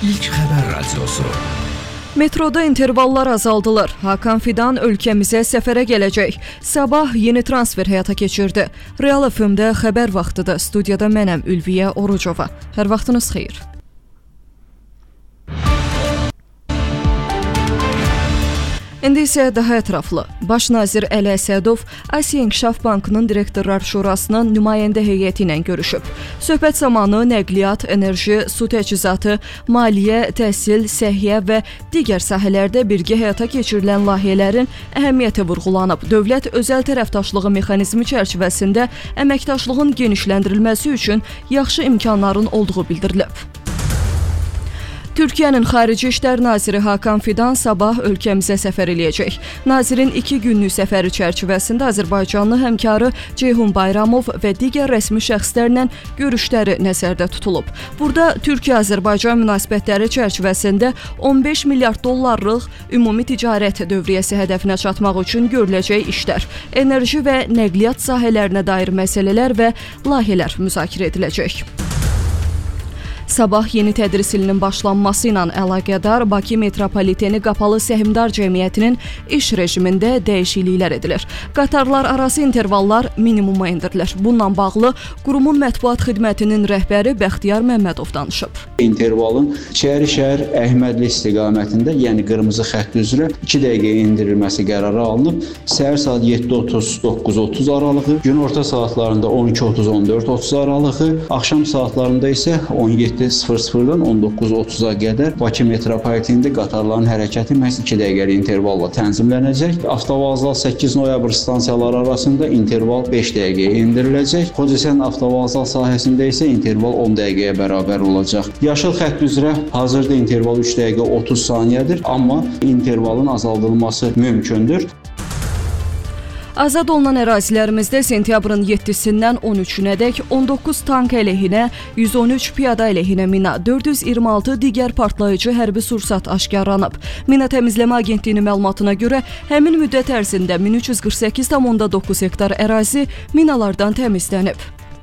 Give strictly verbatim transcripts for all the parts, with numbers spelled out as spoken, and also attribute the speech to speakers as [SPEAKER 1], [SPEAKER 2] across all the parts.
[SPEAKER 1] İlk Xəbər Radiosu.
[SPEAKER 2] Metroda intervallar azaldılır. Hakan Fidan ölkəmizə səfərə gələcək. Sabah yeni transfer həyata keçirdi. Real F M-də xəbər vaxtıdır. Studiyada mənəm Ülviyə Orucova. Hər vaxtınız xeyir. İndi isə daha ətraflı. Baş nazir Əli Əsədov Asiya İnkişaf Bankının Direktorlar Şurasının nümayəndə heyəti ilə görüşüb. Söhbət zamanı nəqliyyat, enerji, su təchizatı, maliyyə, təhsil, səhiyyə və digər sahələrdə birgə həyata keçirilən layihələrin əhəmiyyəti vurğulanıb. Dövlət özəl tərəfdaşlığı mexanizmi çərçivəsində əməkdaşlığın genişləndirilməsi üçün yaxşı imkanların olduğu bildirilib. Türkiyənin Xarici İşlər Naziri Hakan Fidan sabah ölkəmizə səfər eləyəcək. Nazirin iki günlük səfəri çərçivəsində Azərbaycanlı həmkarı Ceyhun Bayramov və digər rəsmi şəxslərlə görüşləri nəzərdə tutulub. Burada Türkiyə-Azərbaycan münasibətləri çərçivəsində on beş milyard dollarlıq ümumi ticarət dövriyyəsi hədəfinə çatmaq üçün görüləcək işlər, enerji və nəqliyyat sahələrinə dair məsələlər və layihələr müzakirə ediləcək. Sabah yeni tədris ilinin başlanması ilə əlaqədar Bakı Metropoliteni Qapalı Səhmdar Cəmiyyətinin iş rejimində dəyişikliklər edilir. Qatarlar arası intervallar minimuma endirilir. Bununla bağlı qurumun mətbuat xidmətinin rəhbəri Bəxtiyar Məmmədov danışıb.
[SPEAKER 3] İntervalın Çəri-Şəhər Əhmədli istiqamətində, yəni qırmızı xətt üzrə iki dəqiqəyə endirilməsi qərarı alınıb. Səhər saat yeddi otuz doqquz otuz aralığı, günorta saatlarında on iki otuz on dörd otuz aralığı, axşam saatlarında isə on yeddi sıfır sıfırdan on doqquz otuza qədər Bakı metropolitenində qatarların hərəkəti məhz iki dəqiqəlik intervalla tənzimlənəcək. Avtovağzal səkkiz noyabr stansiyaları arasında interval beş dəqiqəyə endiriləcək. Xocasən avtovağzal sahəsində isə interval on dəqiqəyə bərabər olacaq. Yaşıl xətt üzrə hazırda interval üç dəqiqə otuz saniyədir, amma intervalın azaldılması mümkündür.
[SPEAKER 2] Azad olunan ərazilərimizdə sentyabrın yeddisindən on üçünədək on doqquz tank əleyhinə, yüz on üç piyada əleyhinə mina, dörd yüz iyirmi altı digər partlayıcı hərbi sursat aşkarlanıb. Mina Təmizləmə Agentliyinin məlumatına görə həmin müddət ərzində min üç yüz qırx səkkiz tam doqquz hektar ərazi minalardan təmizlənib.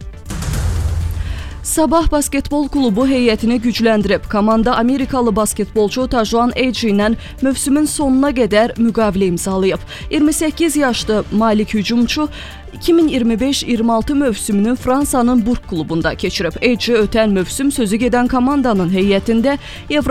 [SPEAKER 2] Sabah basketbol klubu heyətini gücləndirib. Komanda Amerikalı basketbolçu Tajuan Edge ilə mövsümün sonuna qədər müqavilə imzalayıb. iyirmi səkkiz yaşlı Malik hücumçu iki min iyirmi beş iyirmi altı mövsümünü Fransanın Burq klubunda keçirib. Edge ötən mövsüm sözü gedən komandanın heyətində Euro